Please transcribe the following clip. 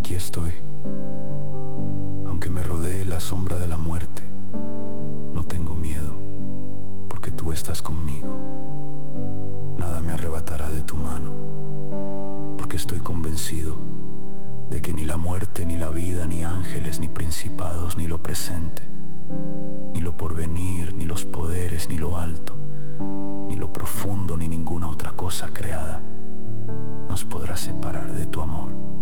Aquí estoy, aunque me rodee la sombra de la muerte. No tengo miedo, porque tú estás conmigo. Nada me arrebatará de tu mano, porque estoy convencido de que ni la muerte, ni la vida, ni ángeles, ni principados, ni lo presente, ni lo porvenir, ni los poderes, ni lo alto, ni lo profundo, ni ninguna otra cosa creada nos podrá separar de tu amor.